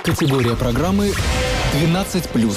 Категория программы 12+.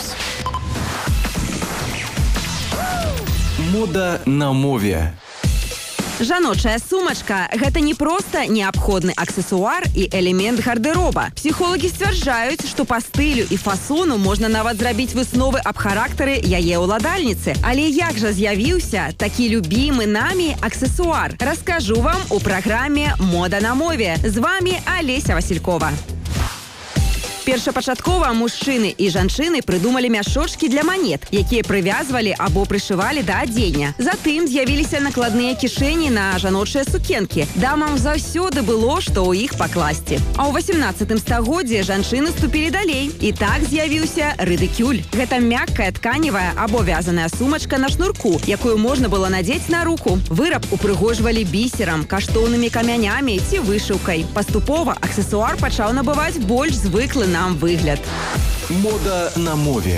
Мода на мове. Жаночая сумачка – гэта не проста неабходны аксесуар і элемент гардероба. Псіхолагі сцвярджаюць, што па стылю і фасону можна нават зрабіць высновы аб характары яе ўладальніцы. Але як жа з'явіўся такі любімы намі аксесуар? Раскажу вам у праграме «Мода на мове». З вами Олеся Василькова. Першапачаткова мужчыны і жанчыны прыдумалі мяшочкі для манет, якія прывязвалі або прышывалі да адзення. Затым з'явіліся накладныя кішэні на жаночыя сукенкі. Дамам заўсёды было, што ў іх пакласці. А ў 18 стагоддзі жанчыны ступілі далей. І так з'явіўся рыдыкюль. Гэта мяккая тканевая або вязаная сумачка на шнурку, якую можна было надзець на руку. Выраб упрыгожвалі бісерам, каштоўнымі камянямі ці вышыўкай. Паступова аксесуар пачаў набываць больш звыклы нам выгляд. Мода на мове.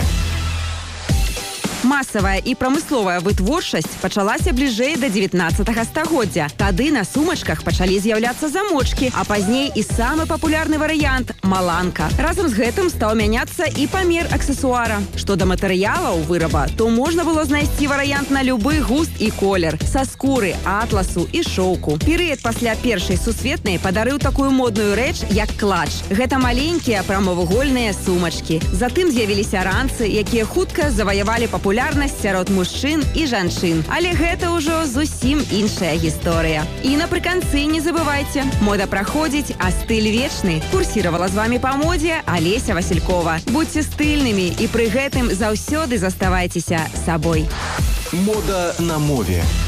Масавая і прамысловая вытворчасць пачалася бліжэй да 19 стагоддзя. Тады на сумачках пачалі з'яўляцца замочкі, а пазней і самы папулярны варыянт – маланка. Разам з гэтым стаў мяняцца і памер аксесуара. Што да матэрыялаў выраба, то можна было знайсці варыянт на любы густ і колер – са скуры, атласу і шоўку. Перыяд пасля першай сусветнай падарыў такую модную рэч, як клатч. Гэта маленькія прамавугольныя сумачкі. Затым з'явіліся ранцы, якія хутка заваявалі папулярнасць сярод мужчын і жанчын. Але гэта ўжо зусім іншая гісторыя. І напрыканцы не забывайце, мода праходзіць, а стыль вечны. Курсіравала з вами па модзе Олеся Василькова. Будьце стыльнымі і пры гэтым заўсёды заставайцеся сабой. Мода на мове.